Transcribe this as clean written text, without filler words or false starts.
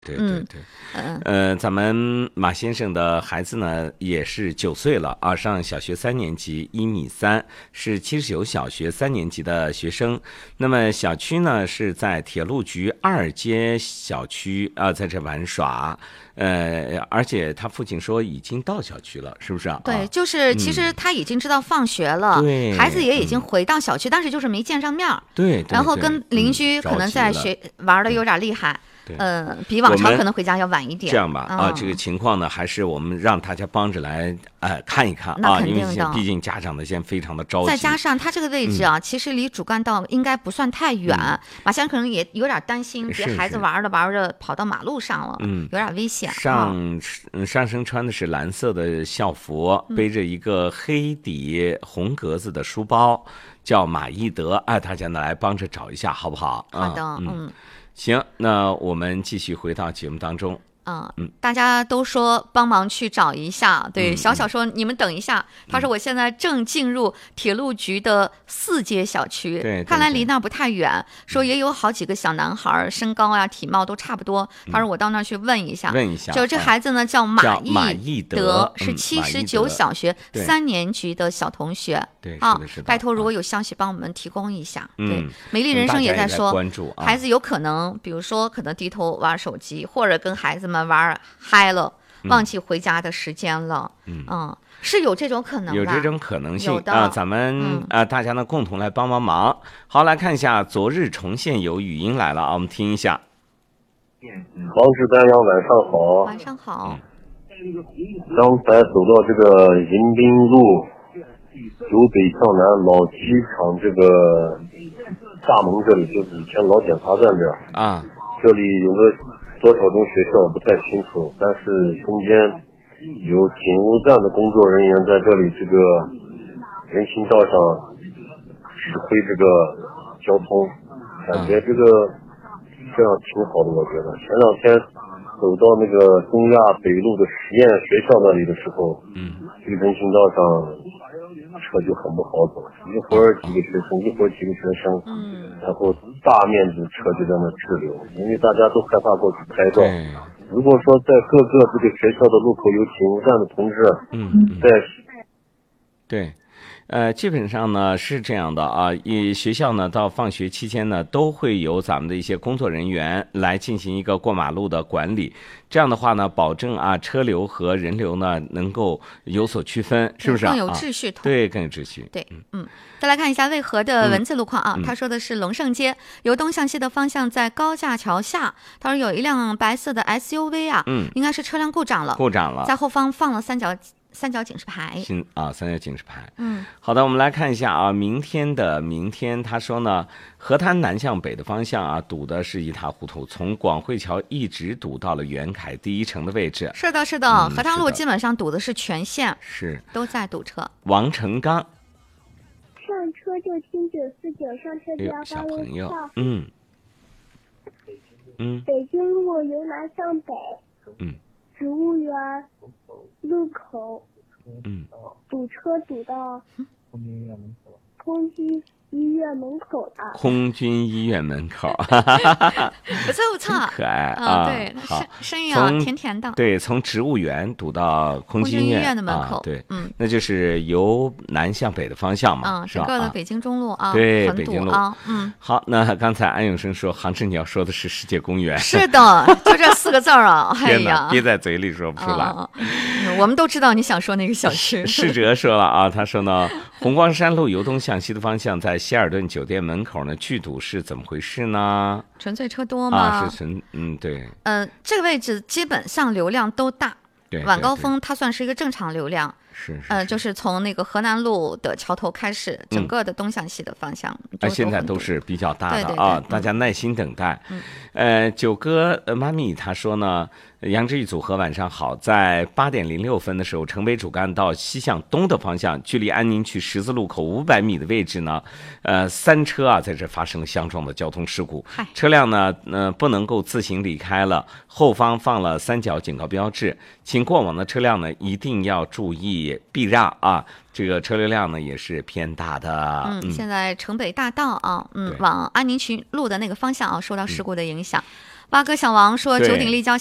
对对对，咱们马先生的孩子呢也是9岁了啊，上小学3年级，1.3米，是79小学3年级的学生。那么小区呢是在铁路局2街小区啊，在这玩耍。而且他父亲说已经到小区了，是不是啊？ 对，就是其实他已经知道放学了， 对， 孩子也已经回到小区，但是就是没见上面。 对， 然后跟邻居可能在玩的有点厉害。比往常可能回家要晚一点。 这样吧，这个情况呢，还是我们让大家帮着来看一看啊， 因为毕竟家长呢现在非常的着急。 再加上他这个位置啊，其实离主干道应该不算太远，马先生可能也有点担心，别孩子玩着玩着跑到马路上了，有点危险。 上身穿的是蓝色的校服，背着一个黑底红格子的书包，叫马义德，大家呢来帮着找一下，好不好？ 好的， 行，那我们继续回到节目当中。 大家都说帮忙去找一下，对，小小说你们等一下，他说我现在正进入铁路局的4街小区， 对， 看来离那儿不太远，说也有好几个小男孩，身高啊体貌都差不多，他说我到那儿去问一下，就这孩子呢叫马义德，是79小学3年级的小同学， 对， 拜托如果有消息帮我们提供一下。对，美丽人生也在说，孩子有可能比如说可能低头玩手机，或者跟孩子们玩嗨了，忘记回家的时间了，是有这种可能的， 有这种可能性啊！咱们大家呢共同来帮忙。好，来看一下昨日重现有语音来了啊，我们听一下。 王志丹阳，晚上好。 晚上好。 刚才走到这个迎宾路由北向南老机场这个大门这里，就是以前老检查站这儿啊， 这里有个多少中学校不太清楚，但是中间有警务站的工作人员在这里这个人行道上指挥这个交通，感觉这样挺好的。我觉得前2天走到那个东亚北路的实验学校那里的时候，这个人行道上车就很不好走，一会儿几个学生，一会儿几个学生，然后大面积车就在那滞留，因为大家都害怕过去拍照。如果说在各个这个学校的路口有警务站的同志， 对。基本上呢是这样的啊，学校呢到放学期间呢都会有咱们的一些工作人员来进行一个过马路的管理，这样的话呢保证车流和人流呢能够有所区分，是不是？ 更有秩序。 对，更有秩序。 对，再来看一下渭河的文字路况啊，他说的是龙胜街由东向西的方向在高架桥下，他说有一辆白色的 SUV 啊，应该是车辆故障了，在后方放了三角警示牌。 三角警示牌。好的，我们来看一下啊，明天，他说呢，河滩南向北的方向啊，堵的是一塌糊涂，从广汇桥一直堵到了袁凯第1城的位置。 是的，河滩路基本上堵的是全线，都在堵车。 王成刚， 上车就听94.9，上车就要小朋友， 北京路由南向北，植物园路口，堵车堵到空军医院门口了。 空军医院门口， 不错， 真可爱啊！ 对，声音啊甜甜的。 对，从植物园堵到空军医院的门口。 对，那就是由南向北的方向嘛，是吧？ 整个的北京中路啊， 对， 很堵啊。 好，那刚才安永生说，杭志你要说的是世界公园。 是的，就这4个字啊！ 天哪，憋在嘴里说不出来。 我们都知道你想说那个小区。 世哲说了啊，他说呢，红光山路由东向西的方向在希尔顿酒店门口呢剧堵是怎么回事呢？ 纯粹车多吗？ 对。 这个位置基本上流量都大，晚高峰它算是一个正常流量。就是从那个河南路的桥头开始，整个的东向西的方向， 现在都是比较大的啊，大家耐心等待。九哥妈咪他说呢，杨志毅组合晚上好，在8点06分的时候，城北主干道西向东的方向，距离安宁区十字路口500米的位置呢，3车在这发生了相撞的交通事故，车辆呢不能够自行离开了，后方放了3角警告标志，请过往的车辆呢一定要注意避让啊，这个车流量呢也是偏大的。现在城北大道啊，往安宁区路的那个方向啊，受到事故的影响。 蛙哥小王说，九鼎立交